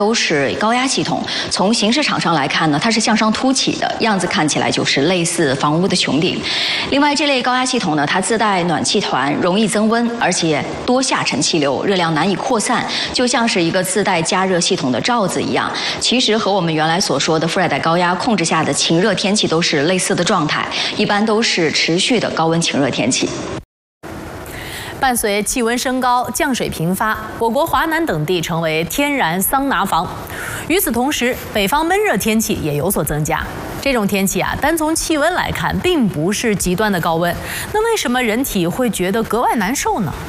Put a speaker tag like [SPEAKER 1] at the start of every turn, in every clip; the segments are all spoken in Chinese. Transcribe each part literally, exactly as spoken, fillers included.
[SPEAKER 1] 都是高压系统，从形式场上来看呢，它是向上凸起的，样子看起来就是类似房屋的穹顶。另外，这类高压系统呢，它自带暖气团，容易增温，而且多下沉气流，热量难以扩散，就像是一个自带加热系统的罩子一样。其实和我们原来所说的副热带高压控制下的晴热天气都是类似的状态，一般都是持续的高温晴热天气。
[SPEAKER 2] 伴随气温升高、降水频发，我国华南等地成为天然桑拿房。与此同时，北方闷热天气也有所增加。这种天气啊，单从气温来看，并不是极端的高温。那为什么人体会觉得格外难受呢？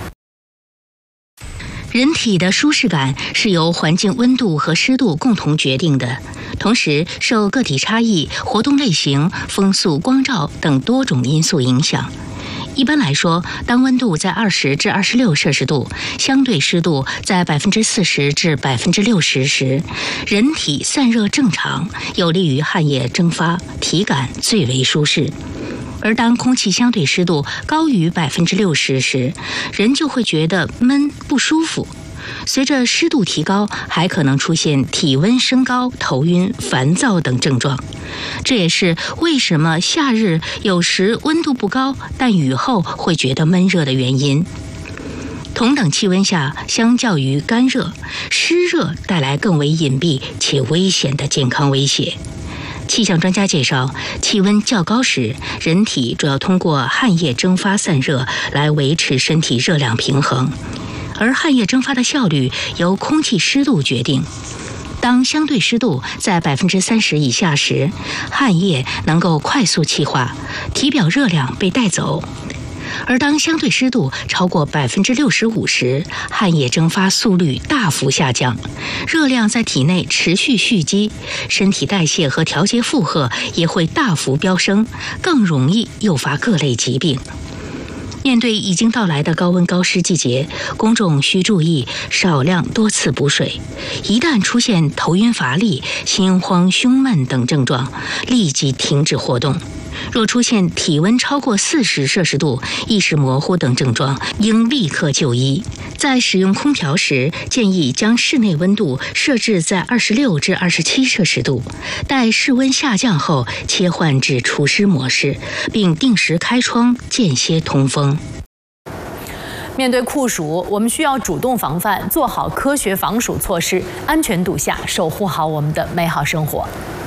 [SPEAKER 3] 人体的舒适感是由环境温度和湿度共同决定的，同时受个体差异、活动类型、风速、光照等多种因素影响。 一般来说，当温度在二十至二十六摄氏度，相对湿度在百分之四十至百分之六十时，人体散热正常，有利于汗液蒸发，体感最为舒适。而当空气相对湿度高于百分之六十时，人就会觉得闷不舒服。 随着湿度提高，还可能出现体温升高、头晕、烦躁等症状。这也是为什么夏日有时温度不高，但雨后会觉得闷热的原因。同等气温下，相较于干热，湿热带来更为隐蔽且危险的健康威胁。 气象专家介绍，气温较高时，人体主要通过汗液蒸发散热来维持身体热量平衡。 而汗液蒸发的效率由空气湿度决定。当相对湿度在百分之三十以下时，汗液能够快速气化，体表热量被带走；而当相对湿度超过百分之六十五时，汗液蒸发速率大幅下降，热量在体内持续蓄积，身体代谢和调节负荷也会大幅飙升，更容易诱发各类疾病。 面对已经到来的高温高湿季节，公众需注意少量多次补水。一旦出现头晕乏力、心慌胸闷等症状，立即停止活动。若出现体温超过四十摄氏度、意识模糊等症状，应立刻就医。在使用空调时，建议将室内温度设置在二十六至二十七摄氏度，待室温下降后切换至除湿模式，并定时开窗，间歇通风。
[SPEAKER 2] 面对酷暑，我们需要主动防范，做好科学防暑措施，安全度下守护好我们的美好生活。